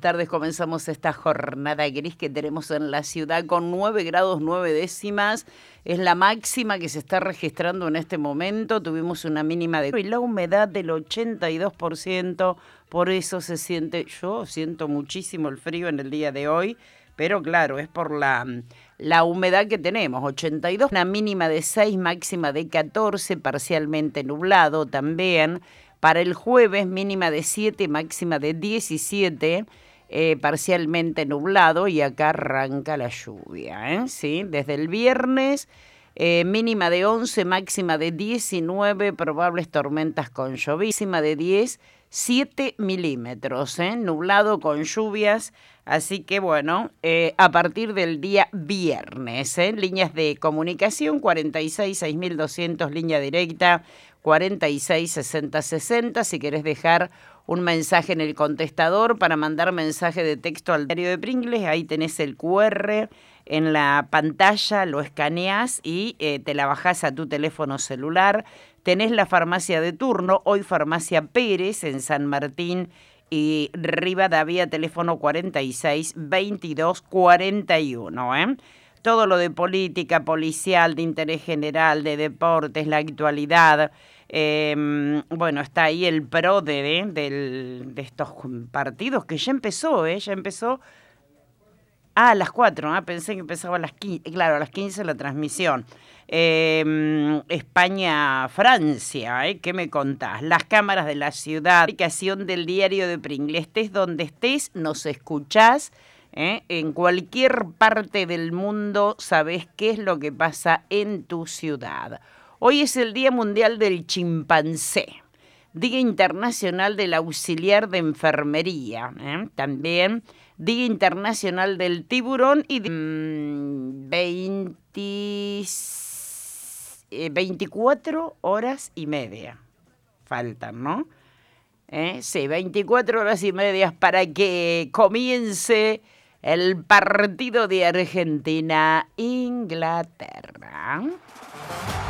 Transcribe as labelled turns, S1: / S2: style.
S1: tardes. Comenzamos esta jornada gris que tenemos en la ciudad con 9 grados 9 décimas. Es la máxima que se está registrando en este momento. Tuvimos una mínima de... Y la humedad del 82%. Por eso se siente... Yo siento muchísimo el frío en el día de hoy. Pero claro, es por la humedad que tenemos. 82, una mínima de 6, máxima de 14, parcialmente nublado también. Para el jueves, mínima de 7, máxima de 17, parcialmente nublado, y acá arranca la lluvia, ¿sí? Desde el viernes, mínima de 11, máxima de 19, probables tormentas con llovizima de 10, 7 milímetros, nublado con lluvias. Así que bueno, a partir del día viernes, líneas de comunicación 46 6200, línea directa 46 60 60. Si querés dejar un mensaje en el contestador para mandar mensaje de texto al diario de Pringles, ahí tenés el QR en la pantalla, lo escaneás y te la bajás a tu teléfono celular. Tenés la farmacia de turno, hoy Farmacia Pérez en San Martín y Rivadavia, teléfono 46 22 41, Todo lo de política, policial, de interés general, de deportes, la actualidad. Bueno, está ahí el PRO de estos partidos que ya empezó, a las 4, pensé que empezaba a las 15, claro, a las 15 la transmisión. España-Francia, ¿qué me contás? Las cámaras de la ciudad, aplicación del diario de Pringles, estés donde estés, nos escuchás, en cualquier parte del mundo sabés qué es lo que pasa en tu ciudad. Hoy es el Día Mundial del Chimpancé, Día Internacional del Auxiliar de Enfermería, también Día Internacional del Tiburón y 24 horas y media faltan, ¿no? Sí, 24 horas y media para que comience el partido de Argentina-Inglaterra.